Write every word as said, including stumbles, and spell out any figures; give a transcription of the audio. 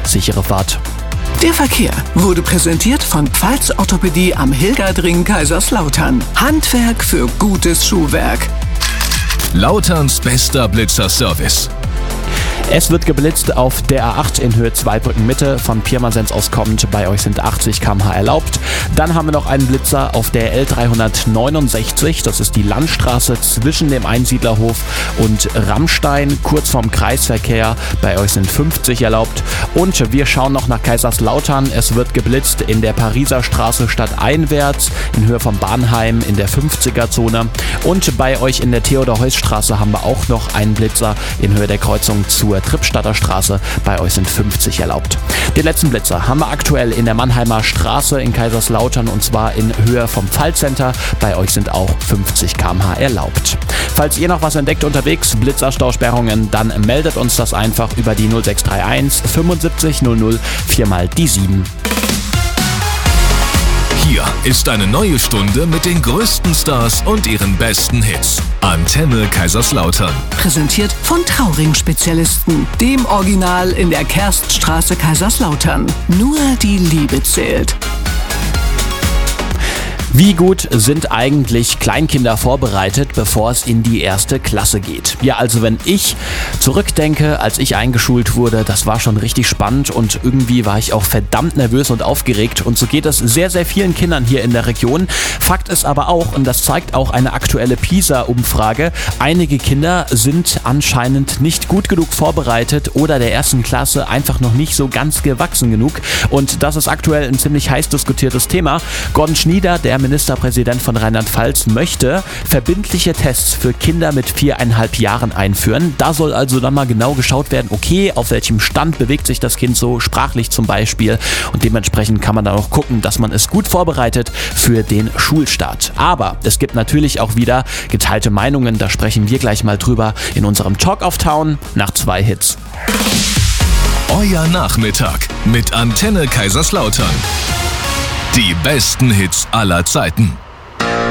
sichere Fahrt. Der Verkehr wurde präsentiert von Pfalz Orthopädie am Hilgertring Kaiserslautern. Handwerk für gutes Schuhwerk. Lauterns bester Blitzerservice. Es wird geblitzt auf der A acht in Höhe Zweibrücken Mitte, von Pirmasens aus kommend. Bei euch sind achtzig Kilometer pro Stunde erlaubt. Dann haben wir noch einen Blitzer auf der L dreihundertneunundsechzig. Das ist die Landstraße zwischen dem Einsiedlerhof und Rammstein, kurz vorm Kreisverkehr. Bei euch sind fünfzig erlaubt. Und wir schauen noch nach Kaiserslautern. Es wird geblitzt in der Pariser Straße stadteinwärts, in Höhe vom Bahnheim in der fünfziger-Zone. Und bei euch in der Theodor-Heuss-Straße haben wir auch noch einen Blitzer in Höhe der Kreuzung zur Trippstadter Straße. Bei euch sind fünfzig erlaubt. Den letzten Blitzer haben wir aktuell in der Mannheimer Straße in Kaiserslautern und zwar in Höhe vom Pfalzcenter. Bei euch sind auch fünfzig Kilometer pro Stunde erlaubt. Falls ihr noch was entdeckt unterwegs, Blitzerstausperrungen, dann meldet uns das einfach über die null sechs drei eins fünfundsiebzig null null vier mal die sieben. Hier ist eine neue Stunde mit den größten Stars und ihren besten Hits. Antenne Kaiserslautern. Präsentiert von Trauring-Spezialisten, dem Original in der Kerststraße Kaiserslautern. Nur die Liebe zählt. Wie gut sind eigentlich Kleinkinder vorbereitet, bevor es in die erste Klasse geht? Ja, also wenn ich zurückdenke, als ich eingeschult wurde, das war schon richtig spannend und irgendwie war ich auch verdammt nervös und aufgeregt und so geht es sehr, sehr vielen Kindern hier in der Region. Fakt ist aber auch, und das zeigt auch eine aktuelle PISA-Umfrage, einige Kinder sind anscheinend nicht gut genug vorbereitet oder der ersten Klasse einfach noch nicht so ganz gewachsen genug und das ist aktuell ein ziemlich heiß diskutiertes Thema. Gordon Schnieder, der Ministerpräsident von Rheinland-Pfalz, möchte verbindliche Tests für Kinder mit viereinhalb Jahren einführen. Da soll also dann mal genau geschaut werden, okay, auf welchem Stand bewegt sich das Kind so, sprachlich zum Beispiel. Und dementsprechend kann man dann auch gucken, dass man es gut vorbereitet für den Schulstart. Aber es gibt natürlich auch wieder geteilte Meinungen, da sprechen wir gleich mal drüber in unserem Talk of Town nach zwei Hits. Euer Nachmittag mit Antenne Kaiserslautern. Die besten Hits aller Zeiten.